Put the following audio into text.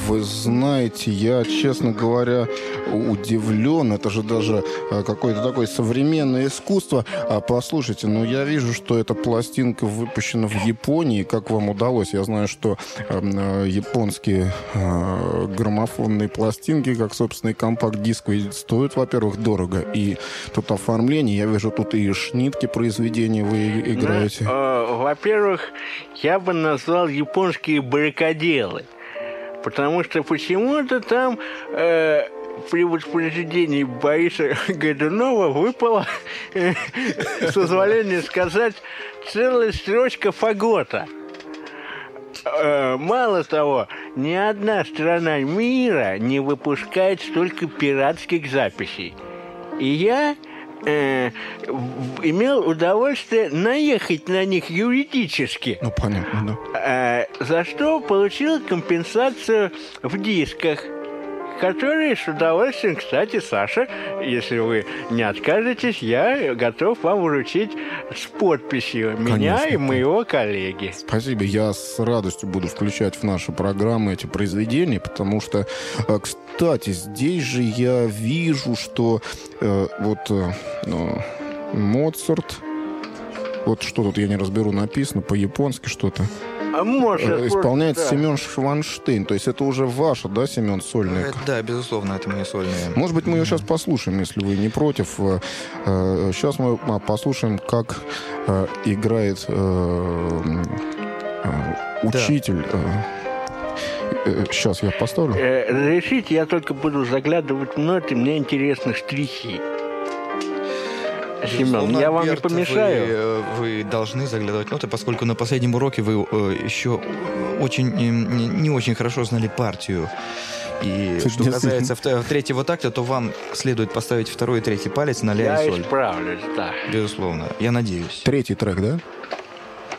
Вы знаете, я, честно говоря, удивлен. Это же даже какое-то такое современное искусство. Послушайте, я вижу, что эта пластинка выпущена в Японии. Как вам удалось? Я знаю, что японские граммофонные пластинки, как, собственно, и компакт-диски, стоят, во-первых, дорого. И тут оформление. Я вижу, тут и шнитки произведения вы играете. Во-первых, я бы назвал японские баррикаделы. Потому что почему-то там при воспроизведении Бориса Годунова выпала, с позволения сказать, целая строчка фагота. Мало того, ни одна страна мира не выпускает столько пиратских записей. И я имел удовольствие наехать на них юридически. Понятно, да. За что получил компенсацию в дисках, которые с удовольствием, кстати, Саша, если вы не откажетесь, я готов вам вручить с подписью меня. Конечно, и моего коллеги. Спасибо. Я с радостью буду включать в наши программы эти произведения, потому что, кстати, здесь же я вижу, что Моцарт, вот что тут я не разберу, написано по-японски что-то. Исполняет Семен Шванштейн. То есть это уже ваша, да, Семен, сольная? Да, безусловно, это мои сольные. Может быть, мы ее сейчас послушаем, если вы не против. Сейчас мы послушаем, как играет учитель. Сейчас я поставлю. Разрешите, я только буду заглядывать в ноты, мне интересны штрихи. Семен, я вам не помешаю? Вы должны заглядывать ноты, поскольку на последнем уроке вы еще не очень хорошо знали партию. И что касается третьего такта, то вам следует поставить второй и третий палец на ля и соль. Я исправлюсь, да. Безусловно. Я надеюсь. Третий трек, да?